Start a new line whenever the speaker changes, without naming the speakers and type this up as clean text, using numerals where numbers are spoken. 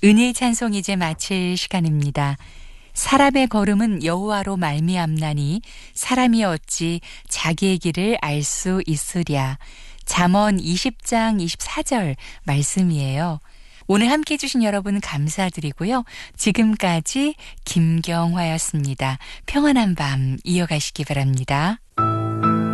은혜의 찬송 이제 마칠 시간입니다. 사람의 걸음은 여호와로 말미암나니 사람이 어찌 자기의 길을 알 수 있으랴. 잠언 20장 24절 말씀이에요. 오늘 함께해 주신 여러분 감사드리고요. 지금까지 김경화였습니다. 평안한 밤 이어가시기 바랍니다.